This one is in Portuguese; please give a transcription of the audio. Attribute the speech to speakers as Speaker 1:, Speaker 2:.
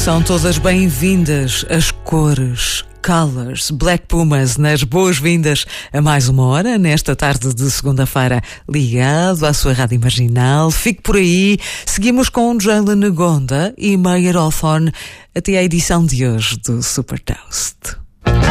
Speaker 1: São todas bem-vindas as cores Colors, Black Pumas, nas boas-vindas a mais uma hora, nesta tarde de segunda-feira, ligado à sua rádio marginal. Fique por aí. Seguimos com Jalen Gonda e Meyer Hawthorne até a edição de hoje do Super Toast.